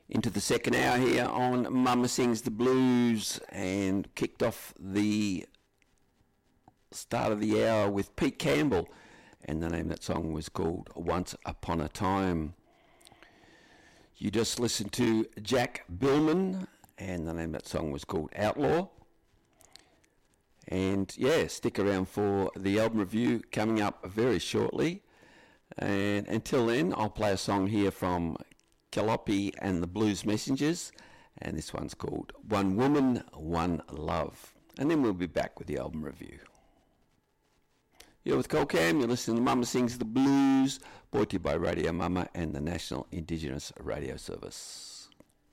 Into the second hour here on Mama Sings the Blues, and kicked off the start of the hour with Pete Campbell, and the name of that song was called Once Upon a Time. You just listened to Jack Billman, and the name of that song was called Outlaw. And yeah, stick around for the album review coming up very shortly. And until then, I'll play a song here from Calliope and the Blues Messengers, and this one's called One Woman, One Love. And then we'll be back with the album review. You're with Colcam, you're listening to Mama Sings the Blues, brought to you by Radio Mama and the National Indigenous Radio Service.